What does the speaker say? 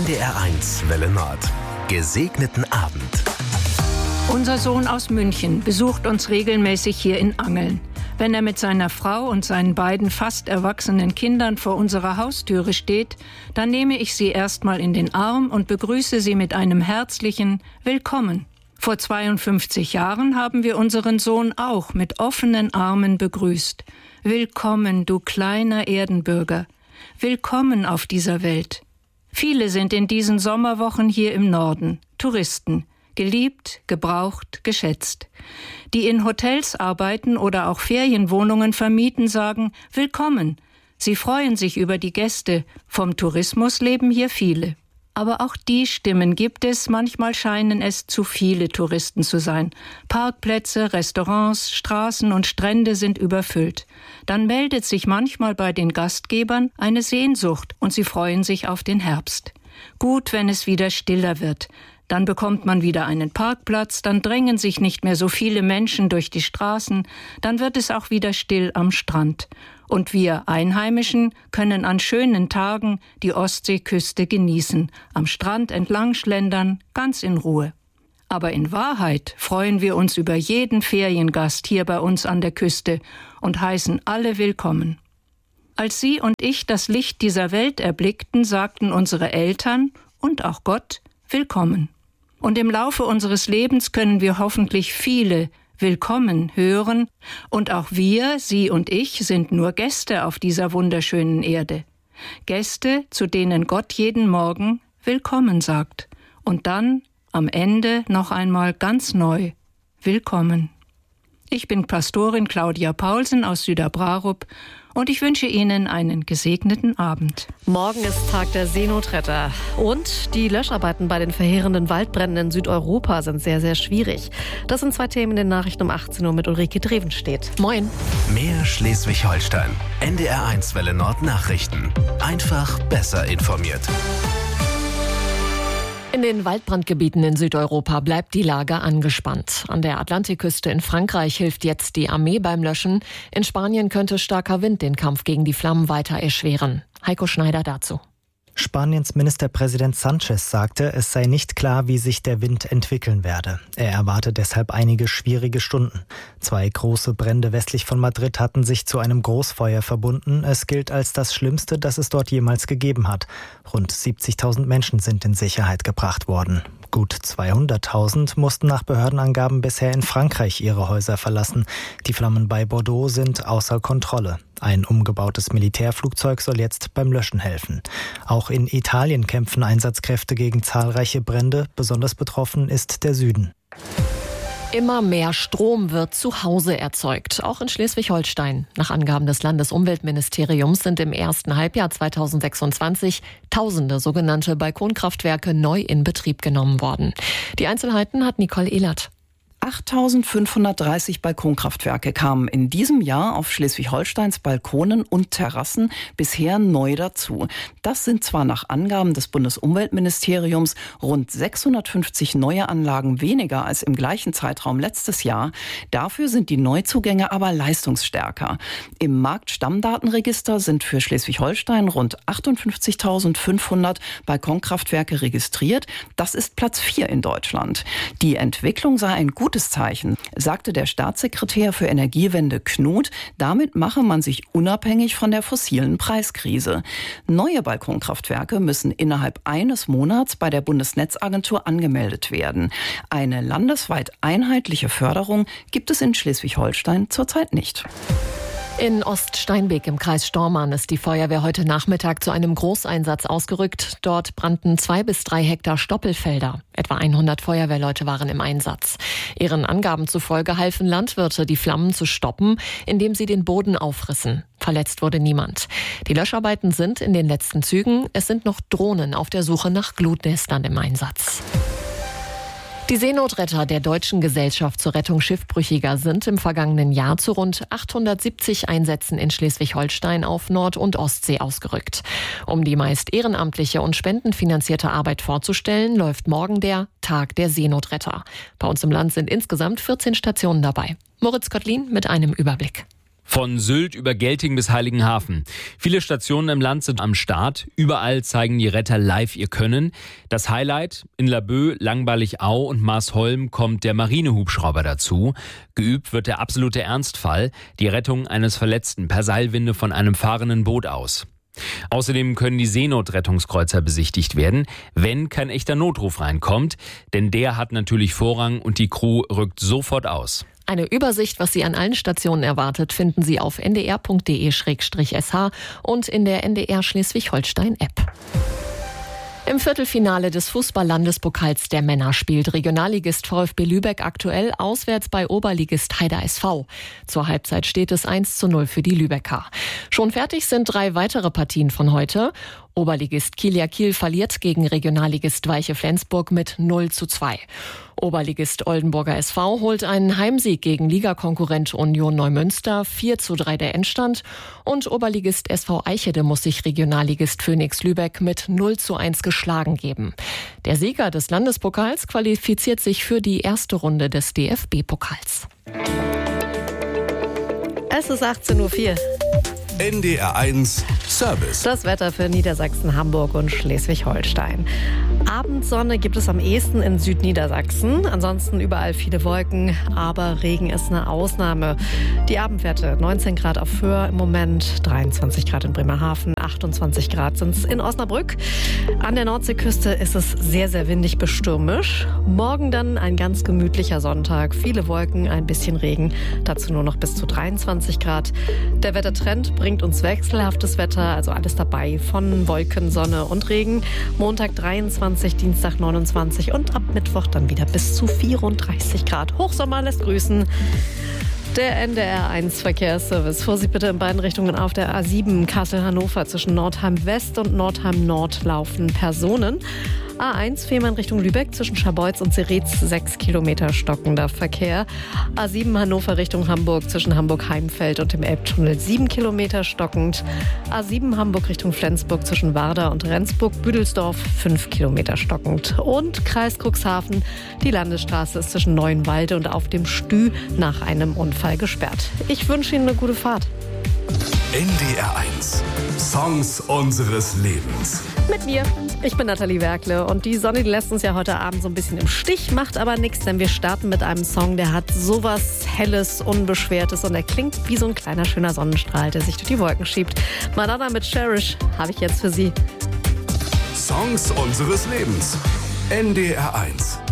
NDR1 Welle Nord. Gesegneten Abend. Unser Sohn aus München besucht uns regelmäßig hier in Angeln. Wenn er mit seiner Frau und seinen beiden fast erwachsenen Kindern vor unserer Haustüre steht, dann nehme ich sie erstmal in den Arm und begrüße sie mit einem herzlichen Willkommen. Vor 52 Jahren haben wir unseren Sohn auch mit offenen Armen begrüßt. Willkommen, du kleiner Erdenbürger. Willkommen auf dieser Welt. Viele sind in diesen Sommerwochen hier im Norden, Touristen, geliebt, gebraucht, geschätzt. Die in Hotels arbeiten oder auch Ferienwohnungen vermieten, sagen Willkommen. Sie freuen sich über die Gäste. Vom Tourismus leben hier viele. Aber auch die Stimmen gibt es, manchmal scheinen es zu viele Touristen zu sein. Parkplätze, Restaurants, Straßen und Strände sind überfüllt. Dann meldet sich manchmal bei den Gastgebern eine Sehnsucht und sie freuen sich auf den Herbst. Gut, wenn es wieder stiller wird. Dann bekommt man wieder einen Parkplatz, dann drängen sich nicht mehr so viele Menschen durch die Straßen, dann wird es auch wieder still am Strand. Und wir Einheimischen können an schönen Tagen die Ostseeküste genießen, am Strand entlang schlendern, ganz in Ruhe. Aber in Wahrheit freuen wir uns über jeden Feriengast hier bei uns an der Küste und heißen alle willkommen. Als Sie und ich das Licht dieser Welt erblickten, sagten unsere Eltern und auch Gott Willkommen. Und im Laufe unseres Lebens können wir hoffentlich viele Willkommen hören. Und auch wir, Sie und ich, sind nur Gäste auf dieser wunderschönen Erde. Gäste, zu denen Gott jeden Morgen Willkommen sagt. Und dann am Ende noch einmal ganz neu Willkommen. Ich bin Pastorin Claudia Paulsen aus Süderbrarup und ich wünsche Ihnen einen gesegneten Abend. Morgen ist Tag der Seenotretter und die Löscharbeiten bei den verheerenden Waldbränden in Südeuropa sind sehr, sehr schwierig. Das sind 2 Themen in den Nachrichten um 18 Uhr mit Ulrike Drevenstedt. Moin. Mehr Schleswig-Holstein. NDR1 Welle Nord Nachrichten. Einfach besser informiert. In den Waldbrandgebieten in Südeuropa bleibt die Lage angespannt. An der Atlantikküste in Frankreich hilft jetzt die Armee beim Löschen. In Spanien könnte starker Wind den Kampf gegen die Flammen weiter erschweren. Heiko Schneider dazu. Spaniens Ministerpräsident Sánchez sagte, es sei nicht klar, wie sich der Wind entwickeln werde. Er erwarte deshalb einige schwierige Stunden. 2 große Brände westlich von Madrid hatten sich zu einem Großfeuer verbunden. Es gilt als das Schlimmste, das es dort jemals gegeben hat. Rund 70.000 Menschen sind in Sicherheit gebracht worden. Gut 200.000 mussten nach Behördenangaben bisher in Frankreich ihre Häuser verlassen. Die Flammen bei Bordeaux sind außer Kontrolle. Ein umgebautes Militärflugzeug soll jetzt beim Löschen helfen. Auch in Italien kämpfen Einsatzkräfte gegen zahlreiche Brände. Besonders betroffen ist der Süden. Immer mehr Strom wird zu Hause erzeugt, auch in Schleswig-Holstein. Nach Angaben des Landesumweltministeriums sind im ersten Halbjahr 2026 Tausende sogenannte Balkonkraftwerke neu in Betrieb genommen worden. Die Einzelheiten hat Nicole Ehlert. 8.530 Balkonkraftwerke kamen in diesem Jahr auf Schleswig-Holsteins Balkonen und Terrassen bisher neu dazu. Das sind zwar nach Angaben des Bundesumweltministeriums rund 650 neue Anlagen weniger als im gleichen Zeitraum letztes Jahr. Dafür sind die Neuzugänge aber leistungsstärker. Im Marktstammdatenregister sind für Schleswig-Holstein rund 58.500 Balkonkraftwerke registriert. Das ist Platz 4 in Deutschland. Die Entwicklung sei ein gutes Zeichen, sagte der Staatssekretär für Energiewende Knut. Damit mache man sich unabhängig von der fossilen Preiskrise. Neue Balkonkraftwerke müssen innerhalb eines Monats bei der Bundesnetzagentur angemeldet werden. Eine landesweit einheitliche Förderung gibt es in Schleswig-Holstein zurzeit nicht. In Oststeinbek im Kreis Stormarn ist die Feuerwehr heute Nachmittag zu einem Großeinsatz ausgerückt. Dort brannten 2 bis 3 Hektar Stoppelfelder. Etwa 100 Feuerwehrleute waren im Einsatz. Ihren Angaben zufolge halfen Landwirte, die Flammen zu stoppen, indem sie den Boden aufrissen. Verletzt wurde niemand. Die Löscharbeiten sind in den letzten Zügen. Es sind noch Drohnen auf der Suche nach Glutnestern im Einsatz. Die Seenotretter der Deutschen Gesellschaft zur Rettung Schiffbrüchiger sind im vergangenen Jahr zu rund 870 Einsätzen in Schleswig-Holstein auf Nord- und Ostsee ausgerückt. Um die meist ehrenamtliche und spendenfinanzierte Arbeit vorzustellen, läuft morgen der Tag der Seenotretter. Bei uns im Land sind insgesamt 14 Stationen dabei. Moritz Kottlin mit einem Überblick. Von Sylt über Gelting bis Heiligenhafen. Viele Stationen im Land sind am Start. Überall zeigen die Retter live ihr Können. Das Highlight: in Laboe, Langballig-Au und Marsholm kommt der Marinehubschrauber dazu. Geübt wird der absolute Ernstfall, die Rettung eines Verletzten per Seilwinde von einem fahrenden Boot aus. Außerdem können die Seenotrettungskreuzer besichtigt werden, wenn kein echter Notruf reinkommt. Denn der hat natürlich Vorrang und die Crew rückt sofort aus. Eine Übersicht, was Sie an allen Stationen erwartet, finden Sie auf ndr.de/sh und in der NDR Schleswig-Holstein-App. Im Viertelfinale des Fußball-Landespokals der Männer spielt Regionalligist VfB Lübeck aktuell auswärts bei Oberligist Haider SV. Zur Halbzeit steht es 1:0 für die Lübecker. Schon fertig sind 3 weitere Partien von heute. Oberligist Kieler Kiel verliert gegen Regionalligist Weiche Flensburg mit 0:2. Oberligist Oldenburger SV holt einen Heimsieg gegen Ligakonkurrent Union Neumünster, 4:3 der Endstand. Und Oberligist SV Eichede muss sich Regionalligist Phoenix Lübeck mit 0:1 geschlagen geben. Der Sieger des Landespokals qualifiziert sich für die erste Runde des DFB-Pokals. Es ist 18:04 Uhr. NDR1 Service. Das Wetter für Niedersachsen, Hamburg und Schleswig-Holstein. Abendsonne gibt es am ehesten in Südniedersachsen. Ansonsten überall viele Wolken, aber Regen ist eine Ausnahme. Die Abendwerte: 19 Grad auf Föhr im Moment, 23 Grad in Bremerhaven, 28 Grad sind es in Osnabrück. An der Nordseeküste ist es sehr, sehr windig bis stürmisch. Morgen dann ein ganz gemütlicher Sonntag. Viele Wolken, ein bisschen Regen, dazu nur noch bis zu 23 Grad. Der Wettertrend bringt uns wechselhaftes Wetter, also alles dabei, von Wolken, Sonne und Regen. Montag 23, Dienstag 29 und ab Mittwoch dann wieder bis zu 34 Grad. Hochsommer lässt grüßen. Der NDR1 Verkehrsservice. Vorsicht bitte in beiden Richtungen auf der A7 Kassel-Hannover. Zwischen Nordheim West und Nordheim Nord laufen Personen. A1 Fehmarn Richtung Lübeck zwischen Scharbeutz und Zeretz 6 Kilometer stockender Verkehr. A7 Hannover Richtung Hamburg zwischen Hamburg-Heimfeld und dem Elbtunnel 7 Kilometer stockend. A7 Hamburg Richtung Flensburg zwischen Warder und Rendsburg-Büdelsdorf 5 Kilometer stockend. Und Kreis Cuxhaven, die Landesstraße ist zwischen Neuenwalde und auf dem Stü nach einem Unfall gesperrt. Ich wünsche Ihnen eine gute Fahrt. NDR1 Songs unseres Lebens. Mit mir. Ich bin Nathalie Werkle und die Sonne, die lässt uns ja heute Abend so ein bisschen im Stich, macht aber nichts, denn wir starten mit einem Song, der hat sowas Helles, Unbeschwertes und er klingt wie so ein kleiner, schöner Sonnenstrahl, der sich durch die Wolken schiebt. Madonna mit Cherish habe ich jetzt für Sie. Songs unseres Lebens. NDR1.